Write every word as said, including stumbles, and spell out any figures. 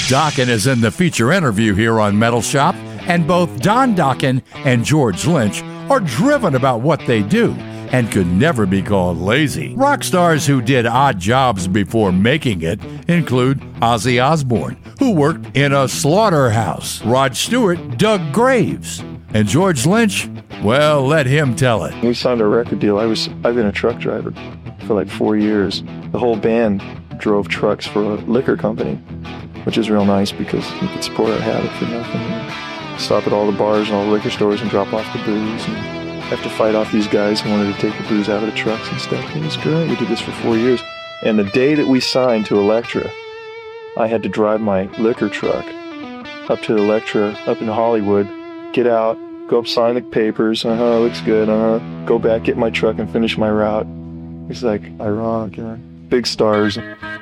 Dokken is in the feature interview here on Metal Shop, and both Don Dokken and George Lynch are driven about what they do and could never be called lazy. Rock stars who did odd jobs before making it include Ozzy Osbourne, who worked in a slaughterhouse. Rod Stewart dug graves. And George Lynch, well, let him tell it. We signed a record deal. I was, I've been a truck driver for like four years. The whole band drove trucks for a liquor company, which is real nice because you could support our habit for nothing. And stop at all the bars and all the liquor stores and drop off the booze and have to fight off these guys who wanted to take the booze out of the trucks and stuff. It was great. We did this for four years. And the day that we signed to Elektra, I had to drive my liquor truck up to Elektra, up in Hollywood, get out, go up, sign the papers, uh-huh, looks good, uh-huh, go back, get my truck and finish my route. It's like ironic, you know. Big stars.